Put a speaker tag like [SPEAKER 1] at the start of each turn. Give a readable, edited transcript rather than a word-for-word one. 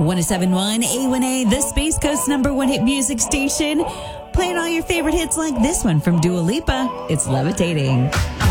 [SPEAKER 1] 1071 A1A, the Space Coast #1 hit music station. Playing all your favorite hits like this one from Dua Lipa. It's Levitating.